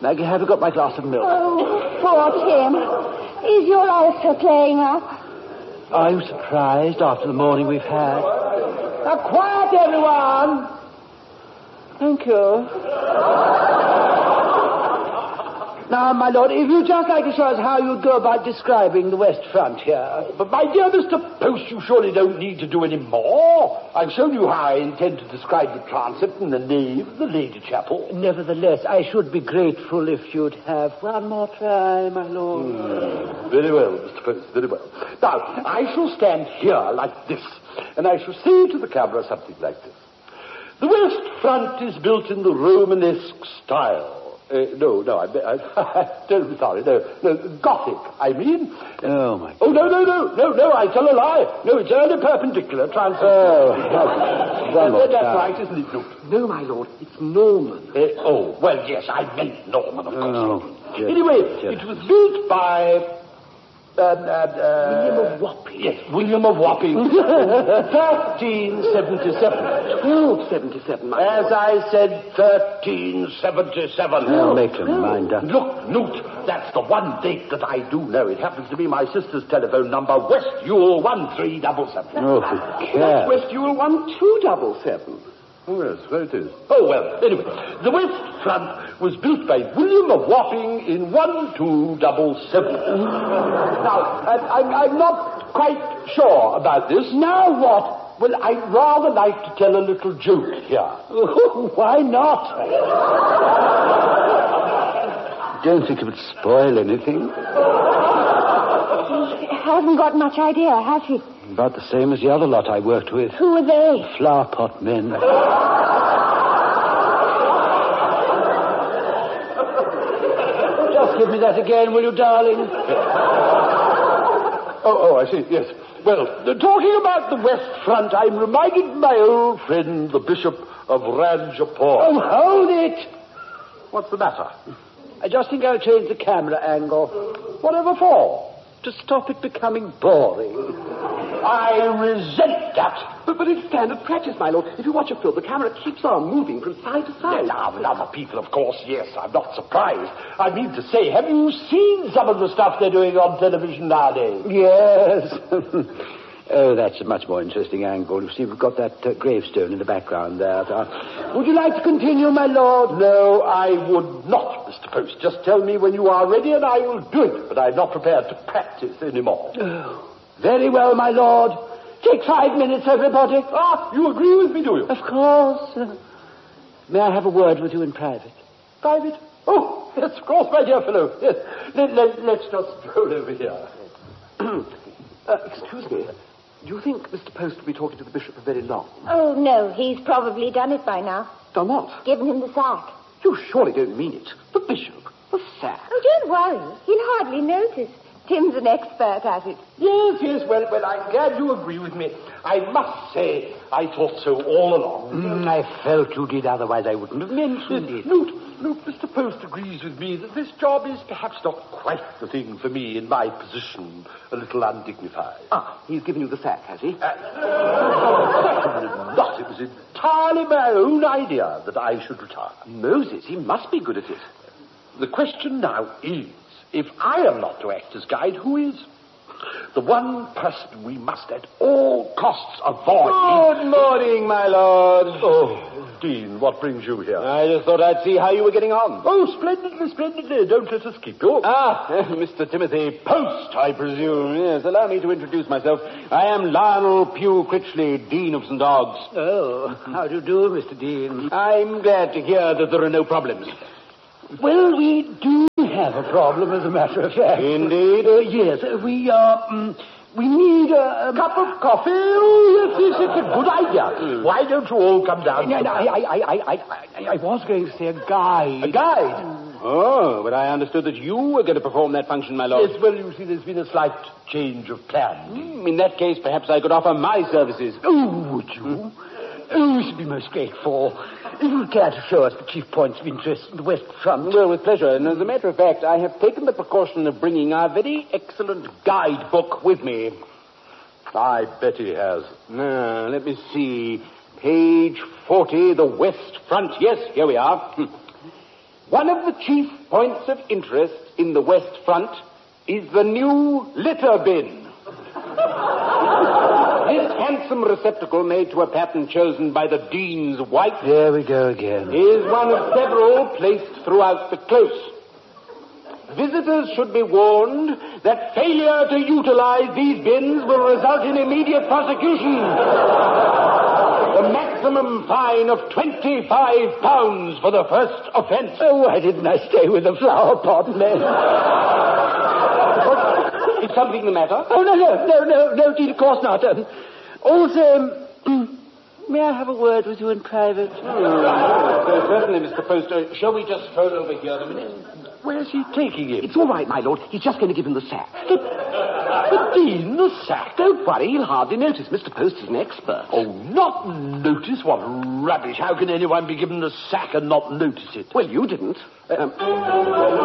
Maggie, have you got my glass of milk? Oh, poor Tim. Is your ulcer playing up? Are you surprised after the morning we've had? Now, quiet, everyone! Thank you. Now, my lord, if you'd just like to show us how you'd go about describing the West Front here. But, my dear Mr. Post, you surely don't need to do any more. I've shown you how I intend to describe the transept and the nave of the Lady Chapel. Nevertheless, I should be grateful if you'd have one more try, my lord. Very well, Mr. Post, very well. Now, I shall stand here like this, and I shall say to the camera something like this. The West Front is built in the Romanesque style. No, I'm sorry, no, Gothic, I mean. Oh, my God. Oh, no, I tell a lie. No, it's only perpendicular, transept. That's right, isn't it, Luke? No, my lord, it's Norman. Well, yes, I meant Norman, of course. Oh, anyway, it was built by... William of Wapping. Yes, William of Wapping. 1377. 1277, my lord. As I said, 1377. I'll make them mind up. Look, Newt, that's the one date that I do know. It happens to be my sister's telephone number, West Ewell 1377. Oh, That's West Ewell 1277. Oh, yes, so it is. Oh, well, anyway, the West Front was built by William of Wapping in 1277. Now, I'm not quite sure about this. Now what? Well, I'd rather like to tell a little joke here. Why not? Don't think it would spoil anything. He hasn't got much idea, has he? About the same as the other lot I worked with. Who are they? Flower pot men. Just give me that again, will you, darling? Oh, I see, yes. Well, talking about the West Front, I'm reminded of my old friend, the Bishop of Ranjapur. Oh, hold it! What's the matter? I just think I'll change the camera angle. Whatever for? To stop it becoming boring. I resent that. But it's standard practice, my lord. If you watch a film, the camera keeps on moving from side to side. Now, with other people, of course, yes, I'm not surprised. I mean to say, have you seen some of the stuff they're doing on television nowadays? Yes. Oh, that's a much more interesting angle. You see, we've got that gravestone in the background there. Would you like to continue, my lord? No, I would not, Mr. Post. Just tell me when you are ready and I will do it. But I'm not prepared to practice anymore. Oh, very well, my lord. Take 5 minutes, everybody. You agree with me, do you? Of course. May I have a word with you in private? Private? Oh, yes, of course, my dear fellow. Yes. Let's just stroll over here. Excuse me. Do you think Mr. Post will be talking to the bishop for very long? Oh, no, he's probably done it by now. Done what? Given him the sack. You surely don't mean it. The bishop? The sack? Oh, don't worry. He'll hardly notice. Tim's an expert at it. Yes, well, I'm glad you agree with me. I must say, I thought so all along. I felt you did, otherwise I wouldn't have mentioned it. Newt, Mr. Post agrees with me that this job is perhaps not quite the thing for me in my position, a little undignified. He's given you the sack, has he? Not. It was entirely my own idea that I should retire. Moses, he must be good at it. The question now is, if I am not to act as guide, who is? The one person we must at all costs avoid... Good morning, my lord. Oh, Dean, what brings you here? I just thought I'd see how you were getting on. Oh, splendidly. Don't let us keep you. Mr. Timothy Post, I presume. Yes, allow me to introduce myself. I am Lionel Pugh Critchley, Dean of St. Aug's. Oh, how do you do, Mr. Dean? I'm glad to hear that there are no problems. Well, we do have a problem, as a matter of fact. Indeed? Yes, we need a cup of coffee. Oh, yes, it's a good idea. Why don't you all come down? I was going to say a guide. A guide? Oh, but I understood that you were going to perform that function, my lord. Yes, well, you see, there's been a slight change of plan. In that case, perhaps I could offer my services. Oh, would you? Oh, we should be most grateful. If you would care to show us the chief points of interest in the West Front. Well, with pleasure. And as a matter of fact, I have taken the precaution of bringing our very excellent guidebook with me. I bet he has. Now, let me see. Page 40, the West Front. Yes, here we are. One of the chief points of interest in the West Front is the new litter bin. This handsome receptacle, made to a pattern chosen by the Dean's wife... Here we go again. ...is one of several placed throughout the close. Visitors should be warned that failure to utilize these bins will result in immediate prosecution. The maximum fine of £25 for the first offence. Oh, why didn't I stay with the flower pot, man? Is something the matter? Oh, no, Dean, of course not. Also, may I have a word with you in private? Certainly, Mr. Post. Shall we just phone over here a minute? Where's he taking him? It's all right, my lord. He's just going to give him the sack. The Dean, the sack? Don't worry, he'll hardly notice. Mr. Post is an expert. Oh, not notice? What rubbish. How can anyone be given the sack and not notice it? Well, you didn't.